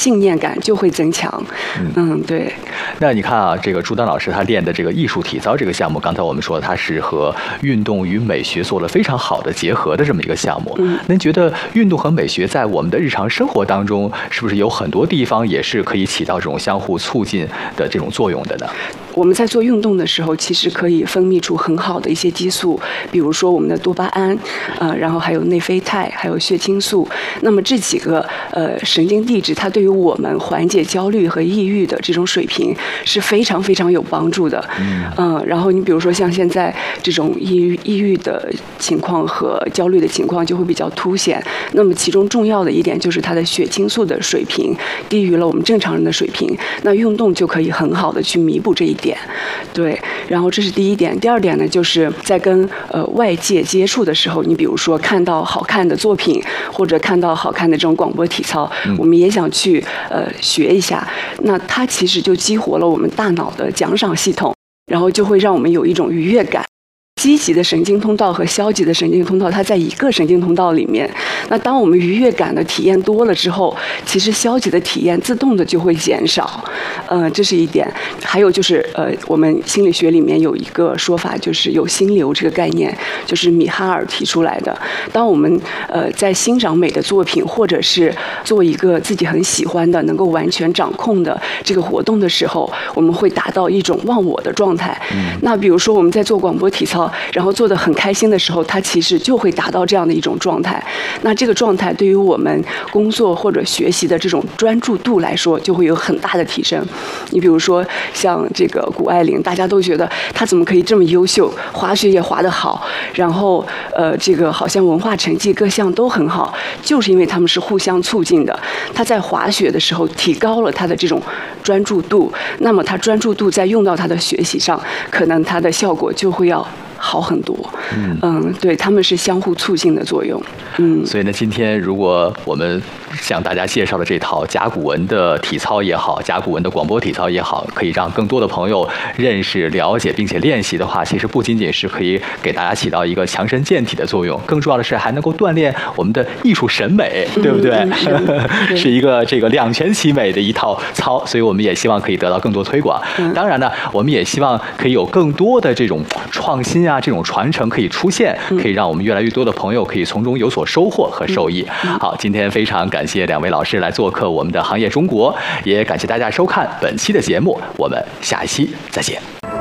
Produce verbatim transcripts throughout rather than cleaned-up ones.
信念感就会增强。嗯，嗯对。 那你看啊，这个朱丹老师他练的这个艺术体操这个项目，刚才我们说他是和运动与美学做了非常好的结合的这么一个项目。嗯，您觉得运动和美学在我们的日常生活当中，是不是有很多地方也是可以起到这种相互促进的这种作用的呢？ 我们在做运动的时候，其实可以分泌出很好的一些激素，比如说我们的多巴胺，呃，然后还有内啡肽，还有血清素。那么这几个呃神经递质，它对于我们缓解焦虑和抑郁的这种水平是非常非常有帮助的。嗯、呃，然后你比如说像现在这种抑郁抑郁的情况和焦虑的情况就会比较凸显。那么其中重要的一点就是它的血清素的水平低于了我们正常人的水平，那运动就可以很好的去弥补这一点。对，然后这是第一点。第二点呢，就是在跟呃外界接触的时候，你比如说看到好看的作品，或者看到好看的这种广播体操，嗯、我们也想去呃学一下。那它其实就激活了我们大脑的奖赏系统，然后就会让我们有一种愉悦感。积极的神经通道和消极的神经通道，它在一个神经通道里面。那当我们愉悦感的体验多了之后，其实消极的体验自动的就会减少。呃，这是一点。还有就是，呃，我们心理学里面有一个说法，就是有心流这个概念，就是米哈尔提出来的。当我们呃在欣赏美的作品，或者是做一个自己很喜欢的、能够完全掌控的这个活动的时候，我们会达到一种忘我的状态。嗯、那比如说我们在做广播体操，然后做得很开心的时候，它其实就会达到这样的一种状态。那这个状态对于我们工作或者学习的这种专注度来说，就会有很大的提升。你比如说像这个谷爱凌，大家都觉得她怎么可以这么优秀，滑雪也滑得好，然后呃，这个好像文化成绩各项都很好，就是因为他们是互相促进的。她在滑雪的时候提高了她的这种专注度，那么她专注度再用到她的学习上，可能她的效果就会要好很多。嗯嗯，对，他们是相互促进的作用。嗯， 所以呢，今天如果我们向大家介绍的这套甲骨文的体操也好，甲骨文的广播体操也好，可以让更多的朋友认识、了解并且练习的话，其实不仅仅是可以给大家起到一个强身健体的作用，更重要的是还能够锻炼我们的艺术审美，对不对？嗯、是一个这个两全其美的一套操，所以我们也希望可以得到更多推广。嗯、当然呢，我们也希望可以有更多的这种创新啊，这种传承可以出现，可以让我们越来越多的朋友可以从中有所收获和受益。好，今天非常感谢两位老师来做客我们的行业中国，也感谢大家收看本期的节目，我们下一期再见。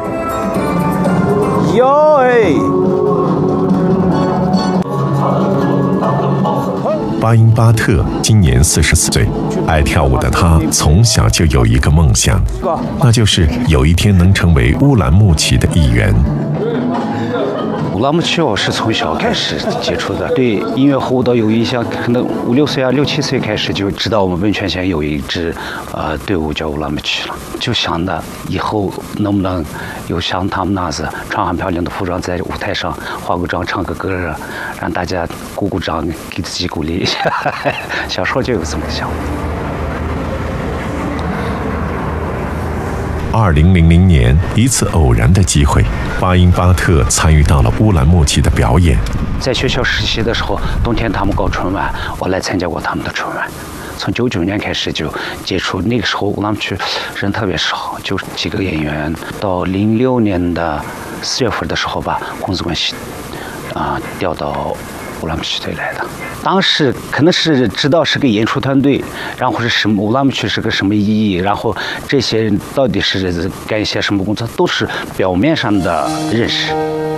哟哎！ 巴音巴特今年四十四岁，爱跳舞的他从小就有一个梦想，那就是有一天能成为乌兰牧骑的一员。 乌兰牧骑我是从小开始接触的，对音乐和舞蹈有印象，可能五六岁啊、六七岁开始就知道我们温泉县有一支呃队伍叫乌兰牧骑了，就想的以后能不能有像他们那样子穿很漂亮的服装，在舞台上化个妆、唱个歌，让大家鼓鼓掌，给自己鼓励一下。小时候就有这么想。 二零零零年，一次偶然的机会，巴音巴特参与到了乌兰牧骑的表演。 在学校实习的时候，冬天他们搞春晚，我来参加过他们的春晚。从九九年开始就接触，那个时候乌兰牧骑人特别少，就几个演员。到零六年的四月份的时候吧，公司关系啊、呃、调到乌兰牧骑队来的。当时可能是知道是个演出团队，然后是什么乌兰牧骑是个什么意义，然后这些人到底是干一些什么工作，都是表面上的认识。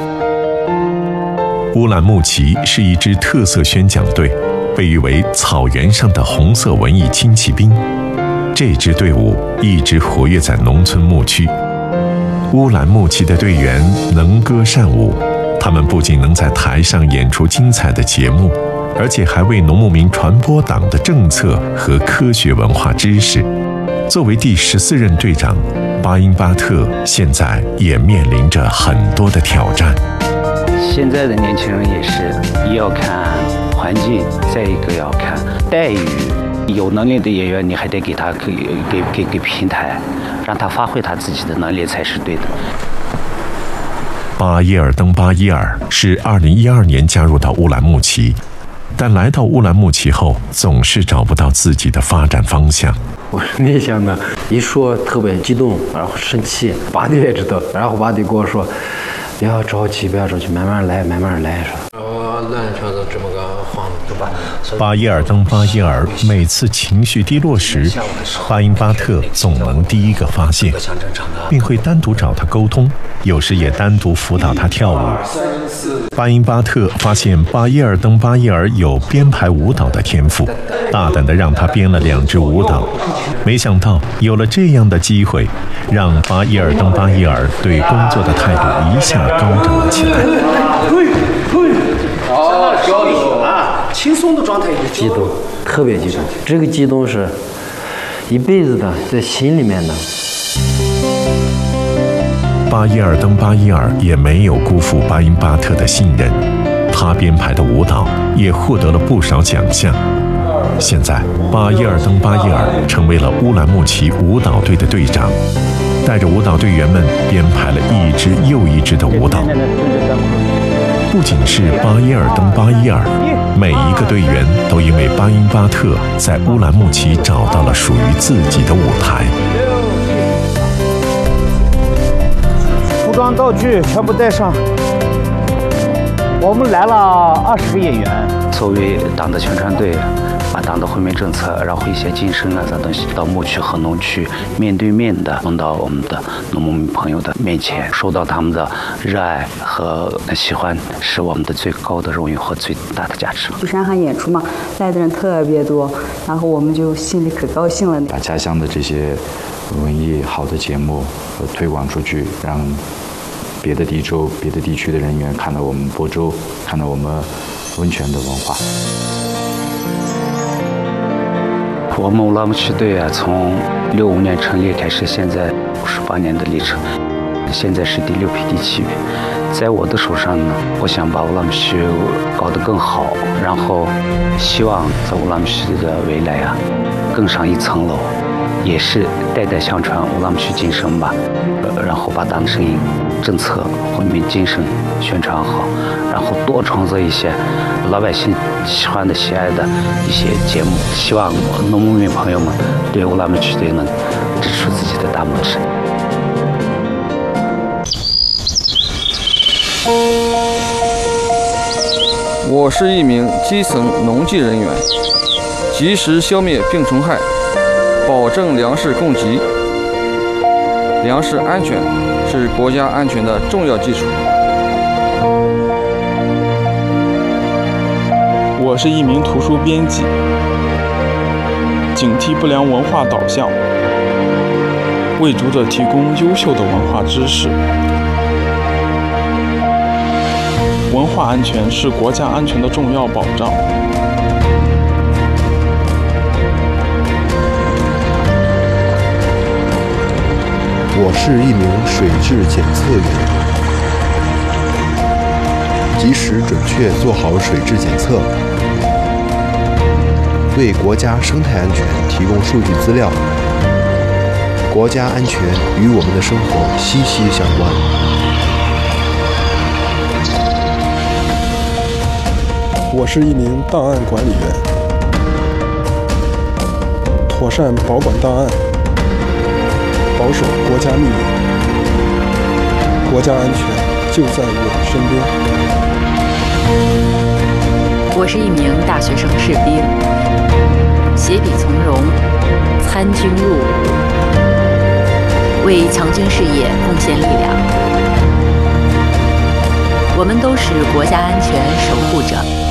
乌兰牧骑是一支特色宣讲队，被誉为草原上的红色文艺轻骑兵。这支队伍一直活跃在农村牧区。乌兰牧骑的队员能歌善舞，他们不仅能在台上演出精彩的节目，而且还为农牧民传播党的政策和科学文化知识。作为第十四任队长，巴音巴特现在也面临着很多的挑战。 现在的年轻人也是，一要看环境，再一个要看待遇。有能力的演员，你还得给他给给给给平台，让他发挥他自己的能力才是对的。 巴耶尔登巴耶尔是二零一二年加入到乌兰牧骑，但来到乌兰牧骑后，总是找不到自己的发展方向。 我是内向的，一说特别激动，然后生气。巴迪也知道，然后巴迪跟我说：“不要着急，不要着急，慢慢来，慢慢来。”说。哦，乱跳的这么个晃，对吧？ 巴耶尔登巴耶尔每次情绪低落时，巴因巴特总能第一个发现，并会单独找他沟通，有时也单独辅导他跳舞。巴因巴特发现巴耶尔登巴耶尔有编排舞蹈的天赋，大胆地让他编了两支舞蹈。没想到有了这样的机会，让巴耶尔登巴耶尔对工作的态度一下高涨了起来。 哦，交流啊，轻松的状态也激动，特别激动。这个激动是一辈子的，在心里面的。 巴耶尔登巴耶尔也没有辜负巴因巴特的信任，他编排的舞蹈也获得了不少奖项。现在，巴耶尔登巴耶尔成为了乌兰牧骑舞蹈队的队长，带着舞蹈队员们编排了一支又一支的舞蹈。不仅是巴耶尔登巴耶尔，每一个队员都因为巴因巴特在乌兰牧骑找到了属于自己的舞台。 服装道具全部带上。我们来了二十个演员。作为党的宣传队，把党的惠民政策，然后一些晋升啊这东西，到牧区和农区面对面的送到我们的农牧民朋友的面前，受到他们的热爱和喜欢，是我们的最高的荣誉和最大的价值。 去上海演出嘛，来的人特别多，然后我们就心里可高兴了。 把家乡的这些文艺好的节目推广出去，让别的地州、别的地区的人员看到我们播州，看到我们温泉的文化。 我们乌兰牧骑队啊，从六五年成立开始，现在五十八年的历程，现在是第六批、第七批。在我的手上呢，我想把乌兰牧骑搞得更好，然后希望在乌兰牧骑的未来啊，更上一层楼，也是代代相传乌兰牧骑精神吧。呃，然后把党的声音、政策、惠民精神宣传好，然后多创作一些老百姓喜欢的、喜爱的一些节目，希望农牧民朋友们对乌兰牧骑队能支出自己的大拇指。 我是一名基层农技人员，及时消灭病虫害，保证粮食供给。粮食安全是国家安全的重要基础。 我是一名图书编辑，警惕不良文化导向，为读者提供优秀的文化知识。文化安全是国家安全的重要保障。 我是一名水质检测员，及时准确做好水质检测，为国家生态安全提供数据资料。国家安全与我们的生活息息相关。 我是一名档案管理员，妥善保管档案，保守国家秘密，国家安全就在我身边。 我是一名大学生士兵，携笔从戎，参军入伍，为强军事业贡献力量。我们都是国家安全守护者。